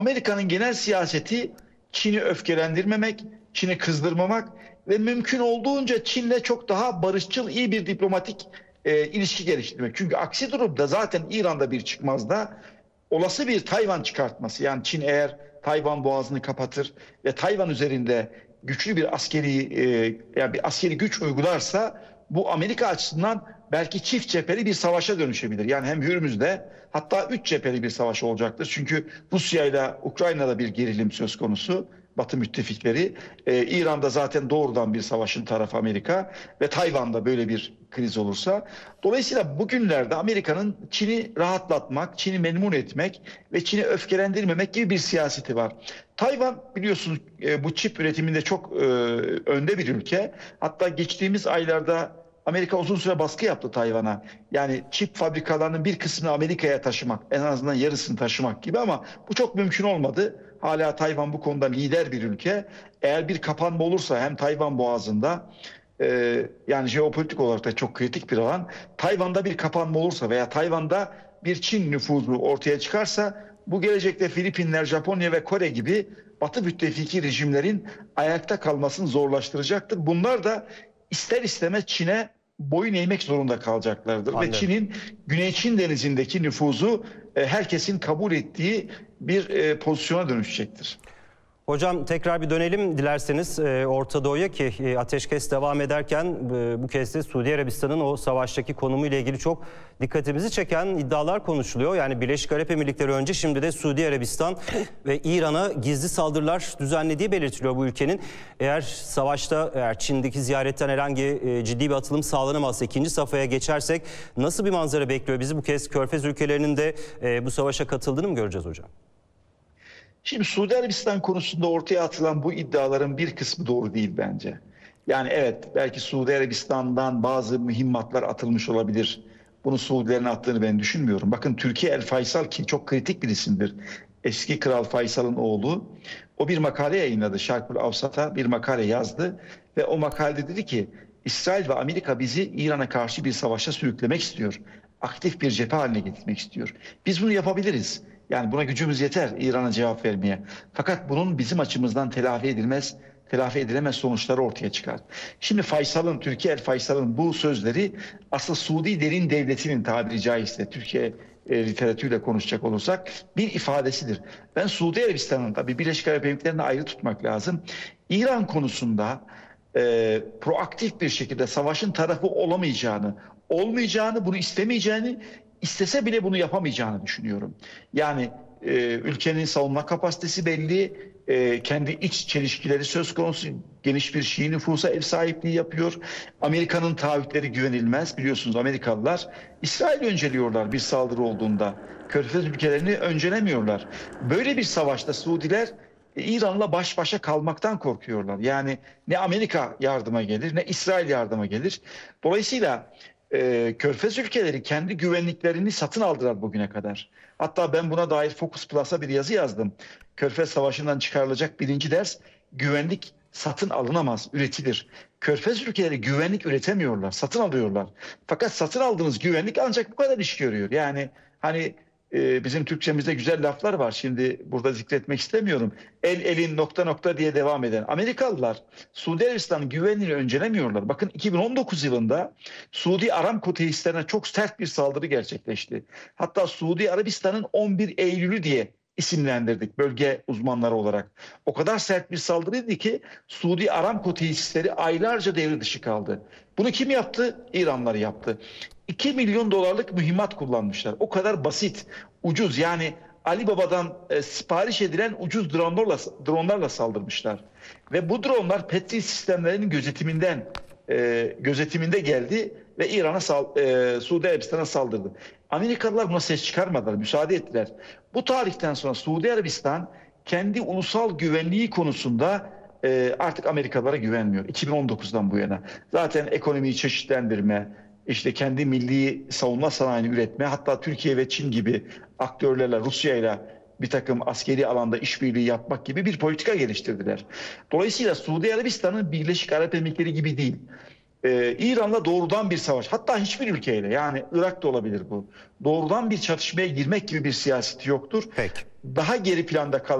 Amerika'nın genel siyaseti Çin'i öfkelendirmemek, Çin'i kızdırmamak ve mümkün olduğunca Çin'le çok daha barışçıl, iyi bir diplomatik ilişki geliştirmek. Çünkü aksi durumda zaten İran'da bir çıkmazda olası bir Tayvan çıkartması, yani Çin eğer Tayvan boğazını kapatır ve Tayvan üzerinde güçlü bir yani bir askeri güç uygularsa, bu Amerika açısından belki çift cepheli bir savaşa dönüşebilir. Yani hem Hürmüz'de, hatta üç cepheli bir savaş olacaktır. Çünkü Rusya ile Ukrayna'da bir gerilim söz konusu. Batı müttefikleri. İran'da zaten doğrudan bir savaşın tarafı Amerika ve Tayvan'da böyle bir kriz olursa. Dolayısıyla bugünlerde Amerika'nın Çin'i rahatlatmak, Çin'i memnun etmek ve Çin'i öfkelendirmemek gibi bir siyaseti var. Tayvan biliyorsunuz bu çip üretiminde çok önde bir ülke. Hatta geçtiğimiz aylarda Amerika uzun süre baskı yaptı Tayvan'a. Yani çip fabrikalarının bir kısmını Amerika'ya taşımak, en azından yarısını taşımak gibi, ama bu çok mümkün olmadı. Hala Tayvan bu konuda lider bir ülke. Eğer bir kapanma olursa hem Tayvan Boğazı'nda, yani jeopolitik olarak da çok kritik bir alan. Tayvan'da bir kapanma olursa veya Tayvan'da bir Çin nüfuzu ortaya çıkarsa, bu gelecekte Filipinler, Japonya ve Kore gibi Batı müttefiki rejimlerin ayakta kalmasını zorlaştıracaktır. Bunlar da ister istemez Çin'e boyun eğmek zorunda kalacaklardır. Anladım. Ve Çin'in Güney Çin Denizi'ndeki nüfuzu herkesin kabul ettiği bir pozisyona dönüşecektir. Hocam tekrar bir dönelim dilerseniz Orta Doğu'ya ki ateşkes devam ederken bu kez de Suudi Arabistan'ın o savaştaki konumu ile ilgili çok dikkatimizi çeken iddialar konuşuluyor. Yani Birleşik Arap Emirlikleri önce, şimdi de Suudi Arabistan ve İran'a gizli saldırılar düzenlediği belirtiliyor bu ülkenin. Eğer Çin'deki ziyaretten herhangi ciddi bir atılım sağlanamazsa, ikinci safhaya geçersek nasıl bir manzara bekliyor bizi? Bu kez Körfez ülkelerinin de bu savaşa katıldığını mı göreceğiz hocam? Şimdi Suudi Arabistan konusunda ortaya atılan bu iddiaların bir kısmı doğru değil bence. Yani evet, belki Suudi Arabistan'dan bazı mühimmatlar atılmış olabilir. Bunu Suudilerin attığını ben düşünmüyorum. Bakın, Türkiye El Faysal, ki çok kritik bir isimdir. Eski Kral Faysal'ın oğlu. O bir makale yayınladı. Şarkül Avsat'a bir makale yazdı. Ve o makalede dedi ki, İsrail ve Amerika bizi İran'a karşı bir savaşa sürüklemek istiyor. Aktif bir cephe haline getirmek istiyor. Biz bunu yapabiliriz. Yani buna gücümüz yeter İran'a cevap vermeye. Fakat bunun bizim açımızdan telafi edilemez sonuçları ortaya çıkar. Şimdi Türkiye El Faysal'ın bu sözleri aslında Suudi derin devletinin, tabiri caizse Türkiye literatürüyle konuşacak olursak, bir ifadesidir. Ben Suudi Arabistan'ın, tabii Birleşik Arap Emirlikleri'ni ayrı tutmak lazım, İran konusunda proaktif bir şekilde savaşın tarafı olmayacağını, bunu istemeyeceğini, istese bile bunu yapamayacağını düşünüyorum. Yani ülkenin savunma kapasitesi belli, kendi iç çelişkileri söz konusu, geniş bir Şii nüfusa ev sahipliği yapıyor. Amerika'nın taahhütleri güvenilmez. Biliyorsunuz Amerikalılar İsrail'i önceliyorlar bir saldırı olduğunda. Körfez ülkelerini öncelemiyorlar. Böyle bir savaşta Suudiler İran'la baş başa kalmaktan korkuyorlar. Yani ne Amerika yardıma gelir ne İsrail yardıma gelir. Dolayısıyla Körfez ülkeleri kendi güvenliklerini satın aldılar bugüne kadar. Hatta ben buna dair Focus Plus'a bir yazı yazdım. Körfez Savaşı'ndan çıkarılacak birinci ders: güvenlik satın alınamaz, üretilir. Körfez ülkeleri güvenlik üretemiyorlar, satın alıyorlar. Fakat satın aldığınız güvenlik ancak bu kadar iş görüyor. Yani hani bizim Türkçemizde güzel laflar var. Şimdi burada zikretmek istemiyorum. Elin nokta nokta diye devam eden. Amerikalılar Suudi Arabistan'ın güvenliğini öncelemiyorlar. Bakın, 2019 yılında Suudi Aramco tesislerine çok sert bir saldırı gerçekleşti. Hatta Suudi Arabistan'ın 11 Eylül'ü diye isimlendirdik bölge uzmanları olarak. O kadar sert bir saldırıydı ki Suudi Aramco tesisleri aylarca devre dışı kaldı. Bunu kim yaptı? İranlılar yaptı. 2 milyon dolarlık mühimmat kullanmışlar. O kadar basit, ucuz, yani Ali Baba'dan sipariş edilen ucuz dronlarla saldırmışlar. Ve bu dronlar Patriot sistemlerinin gözetiminde geldi ve Suudi Arabistan'a saldırdı. Amerikalılar buna ses çıkarmadılar, müsaade ettiler. Bu tarihten sonra Suudi Arabistan kendi ulusal güvenliği konusunda artık Amerikalılara güvenmiyor. 2019'dan bu yana. Zaten ekonomiyi çeşitlendirme, işte kendi milli savunma sanayini üretme, hatta Türkiye ve Çin gibi aktörlerle, Rusya'yla bir takım askeri alanda işbirliği yapmak gibi bir politika geliştirdiler. Dolayısıyla Suudi Arabistan'ın Birleşik Arap Emirlikleri gibi değil, İran'la doğrudan bir savaş, hatta hiçbir ülkeyle, yani Irak da olabilir bu, doğrudan bir çatışmaya girmek gibi bir siyaseti yoktur. Peki. daha geri planda kalan